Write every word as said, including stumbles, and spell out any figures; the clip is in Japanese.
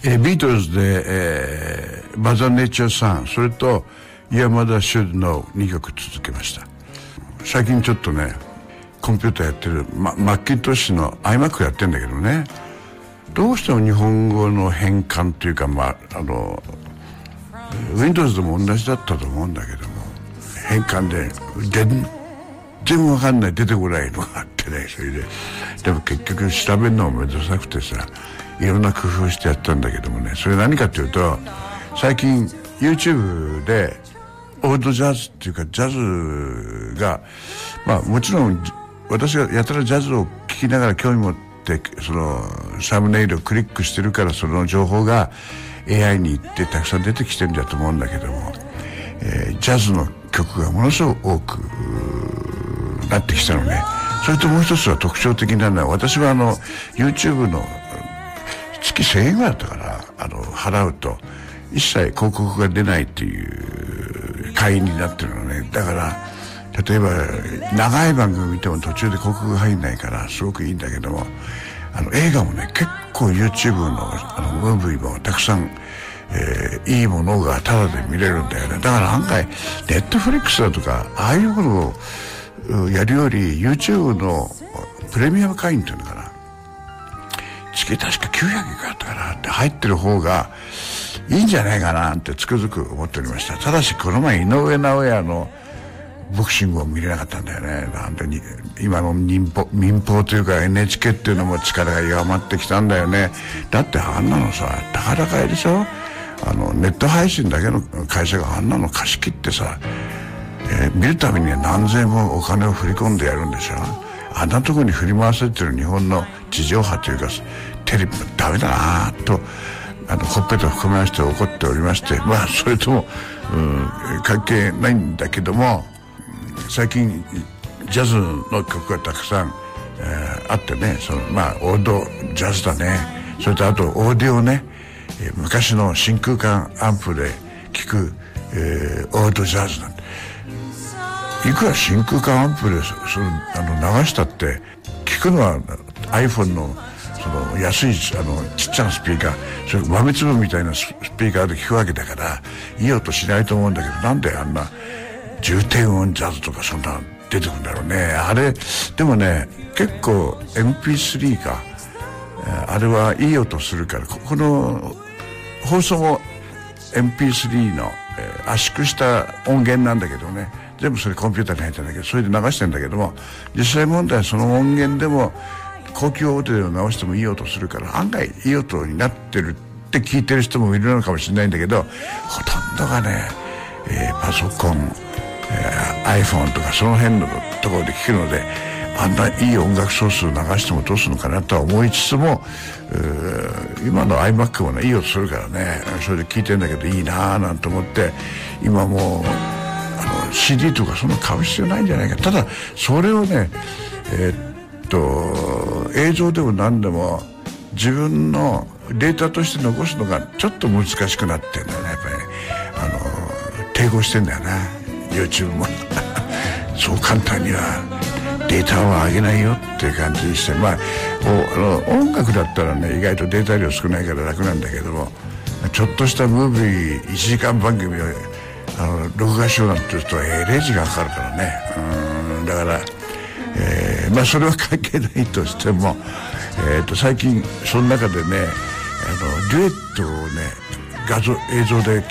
えー、ビートルズで、えー、マザーネイチャーさん、それと山田シュルのにきょく続けました。最近ちょっとねコンピューターやってる、ま、マッキントッシュの iMac やってんだけどね、どうしても日本語の変換というか、まああの Windows でも同じだったと思うんだけども、変換で全然わかんない、出てこないのがあってね、それででも結局調べるのもめんどくさくてさ、いろんな工夫してやったんだけどもね、それ何かっていうと、最近 YouTube でオールドジャズっていうかジャズが、まあもちろん私がやたらジャズを聴きながら興味持ってそのサムネイルをクリックしてるから、その情報が エーアイ に行ってたくさん出てきてるんだと思うんだけども、えー、ジャズの曲がものすごく多くなってきたのね。それともう一つは特徴的なのは、私はあの YouTube の月せんえんぐらいだったから、あの払うと一切広告が出ないっていう会員になってるのね。だから例えば長い番組見ても途中で広告が入んないからすごくいいんだけども、あの映画もね結構 YouTube のあのムービーもたくさん、えー、いいものがタダで見れるんだよね。だから案外 Netflix だとかああいうものをやるより YouTube のプレミアム会員っていうのかな、月確かきゅうひゃくえんかったかなって入ってる方がいいんじゃないかなってつくづく思っておりました。ただしこの前井上尚弥のボクシングを見れなかったんだよね。なんでに今の民放、民放というか エヌエイチケー っていうのも力が弱まってきたんだよね。だってあんなのさ、高々やでしょ、あのネット配信だけの会社があんなの貸し切ってさ、えー、見るためには何千円もお金を振り込んでやるんでしょ。あんなところに振り回されてる日本の地上波というかテレビもダメだなと、あのほっぺた膨らまして怒っておりまして、まあそれとも、うん、関係ないんだけども、最近ジャズの曲がたくさん、えー、あってね、そのまあオールドジャズだね。それとあとオーディオね、えー、昔の真空管アンプで聴く、えー、オールドジャズなんて、いくら真空管アンプでそのあの流したって聞くのは iPhone のその安いあのちっちゃなスピーカー、それ豆粒みたいなスピーカーで聞くわけだからいい音しないと思うんだけど、なんであんな重低音ジャズとかそんな出てくるんだろうね。あれでもね結構 エムピースリー か、あれはいい音するから、ここの放送も エムピースリー の、えー、圧縮した音源なんだけどね、全部それコンピューターに入ってるんだけど、それで流してんだけども、実際問題はその音源でも高級オーディオを直してもいい音するから、案外いい音になってるって聞いてる人もいるのかもしれないんだけど、ほとんどがね、えー、パソコン、えー、iPhone とかその辺のところで聞くので、あんないい音楽ソースを流してもどうするのかなとは思いつつも、今の iMac もねいい音するからね、それで聞いてるんだけどいいなぁなんて思って、今もうあの シーディー とかそんな買う必要ないんじゃないか。ただそれをね、えー、っと映像でも何でも自分のデータとして残すのがちょっと難しくなってるんだよね、やっぱりね。あの抵抗してんだよな YouTube もそう簡単にはデータを上げないよっていう感じにして、まあおあの音楽だったらね意外とデータ量少ないから楽なんだけども、ちょっとしたムービーいちじかん番組をあの録画しようなんて言うとえれい時間かかるからね。うん、だから、えー、まあそれは関係ないとしても、えー、と最近その中でね、あのデュエットをね画像映像で